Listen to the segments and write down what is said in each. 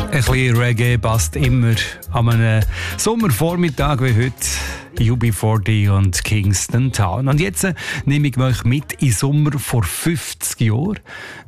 Ein bisschen Reggae passt immer an einem Sommervormittag wie heute. UB40 und Kingston Town. Und jetzt nehme ich euch mit in den Sommer vor 50 Jahren.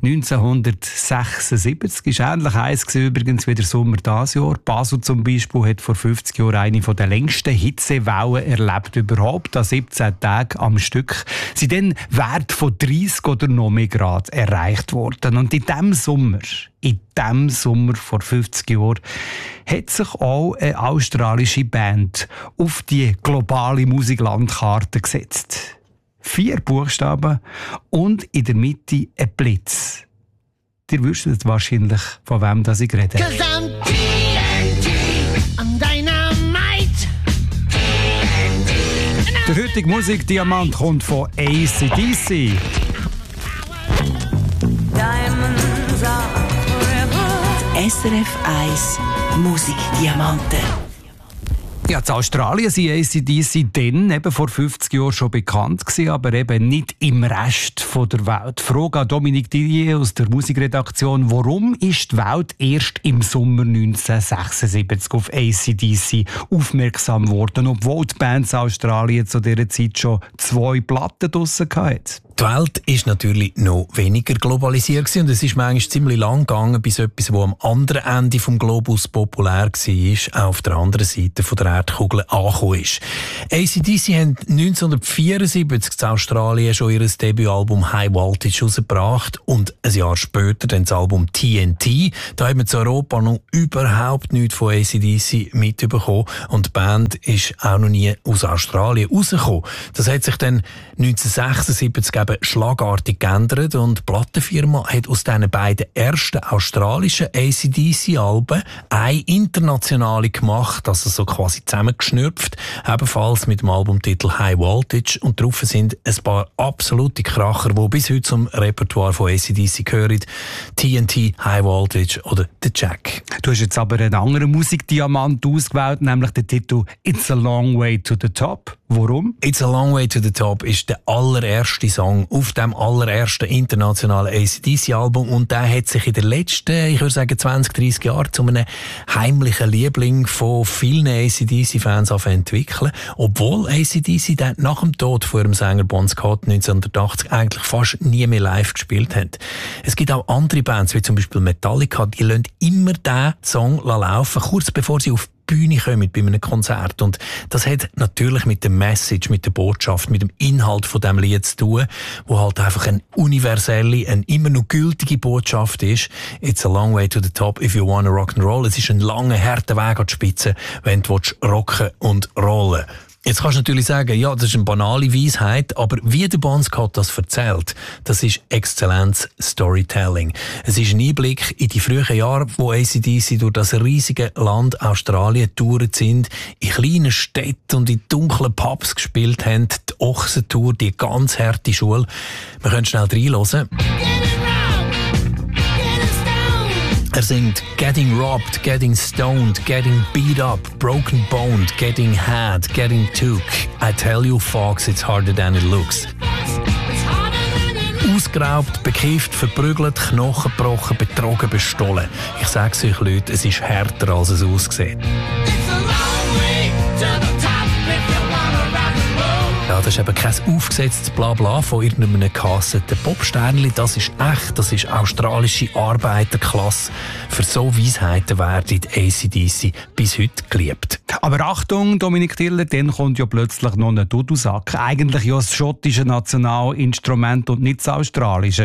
1976 war ähnlich heiß übrigens wie der Sommer dieses Jahr. Basel zum Beispiel hat vor 50 Jahren eine der längsten Hitzewellen erlebt überhaupt. An 17 Tagen am Stück sind dann Werte von 30 oder noch mehr Grad erreicht worden. Und in diesem Sommer vor 50 Jahren hat sich auch eine australische Band auf die globale Musiklandkarte gesetzt. 4 Buchstaben und in der Mitte ein Blitz. Ihr wisst wahrscheinlich, von wem das ich rede. Der heutige Musikdiamant kommt von AC/DC. SRF 1 Musikdiamanten. Ja, in Australien sind AC/DC dann eben vor 50 Jahren schon bekannt gewesen, aber eben nicht im Rest der Welt. Frage an Dominique Didier aus der Musikredaktion: Warum ist die Welt erst im Sommer 1976 auf AC/DC aufmerksam geworden, obwohl die Bands Australien zu dieser Zeit schon 2 Platten draussen hatten? Die Welt ist natürlich noch weniger globalisiert gewesen, und es ist manchmal ziemlich lang gegangen, bis etwas, das am anderen Ende des Globus populär war, auch auf der anderen Seite der Erdkugel angekommen ist. AC/DC haben 1974 in Australien schon ihr Debütalbum High Voltage herausgebracht und ein Jahr später dann das Album TNT. Da haben wir in Europa noch überhaupt nichts von AC/DC mitbekommen und die Band ist auch noch nie aus Australien rausgekommen. Das hat sich dann 1976 eben schlagartig geändert und die Plattenfirma hat aus diesen beiden ersten australischen AC/DC-Alben eine internationale gemacht, also so quasi zusammengeschnürpft, ebenfalls mit dem Albumtitel High Voltage, und drauf sind ein paar absolute Kracher, die bis heute zum Repertoire von AC/DC gehören. TNT, High Voltage oder The Jack. Du hast jetzt aber einen anderen Musikdiamant ausgewählt, nämlich den Titel It's a Long Way to the Top. Warum? It's a Long Way to the Top ist der allererste Song auf dem allerersten internationalen AC/DC-Album, und der hat sich in den letzten, ich würde sagen 20, 30 Jahren zu einem heimlichen Liebling von vielen AC/DC-Fans entwickeln, obwohl AC/DC dann nach dem Tod von ihrem Sänger Bon Scott 1980 eigentlich fast nie mehr live gespielt hat. Es gibt auch andere Bands, wie zum Beispiel Metallica, die lassen immer diesen Song laufen, kurz bevor sie auf Bühne kommen bei einem Konzert. Und das hat natürlich mit der Message, mit der Botschaft, mit dem Inhalt von diesem Lied zu tun, wo halt einfach eine universelle, eine immer noch gültige Botschaft ist. It's a long way to the top if you wanna rock and roll. Es ist ein langer, harter Weg an die Spitze, wenn du rocken und rollen willst. Jetzt kannst du natürlich sagen, ja, das ist eine banale Weisheit, aber wie der Bon Scott das erzählt, das ist Exzellenz Storytelling. Es ist ein Einblick in die frühen Jahre, wo AC/DC durch das riesige Land Australien getourt sind, in kleinen Städten und in dunklen Pubs gespielt haben, die Ochsentour, die ganz harte Schule. Wir können schnell reinhören. Er singt Getting robbed, getting stoned, getting beat up, broken boned, getting had, getting took. I tell you folks, it's harder than it looks. Ausgeraubt, bekifft, verprügelt, Knochen gebrochen, betrogen, bestohlen. Ich sag's euch Leute, es ist härter als es aussieht. Ja, das ist eben kein aufgesetztes Blabla von irgendeinem gehassten Popsternli. Das ist echt, das ist australische Arbeiterklasse. Für so Weisheiten werden AC/DC bis heute geliebt. Aber Achtung, Dominique Tiller, dann kommt ja plötzlich noch ein Dudelsack. Eigentlich ja das schottische Nationalinstrument und nicht das australische.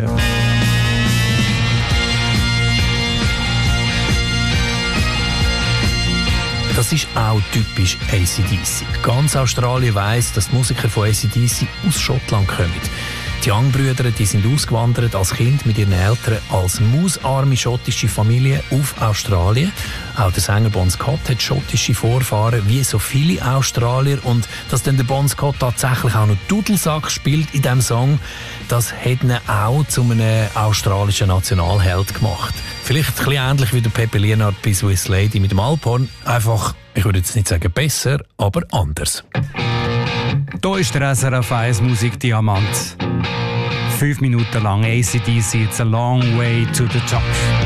Das ist auch typisch AC/DC. Ganz Australien weiss, dass die Musiker von AC/DC aus Schottland kommen. Die Young-Brüder, die sind ausgewandert als Kind mit ihren Eltern als mausarme schottische Familie auf Australien. Auch der Sänger Bon Scott hat schottische Vorfahren, wie so viele Australier. Und dass dann der Bon Scott tatsächlich auch noch Dudelsack spielt in diesem Song, das hat ihn auch zu einem australischen Nationalheld gemacht. Vielleicht ein bisschen ähnlich wie der Pepe Lienard bei Swiss Lady mit dem Alphorn. Einfach, ich würde jetzt nicht sagen besser, aber anders. Hier ist der SRF 1 Musikdiamant. 5 Minuten lang AC/DC, It's a Long Way to the Top.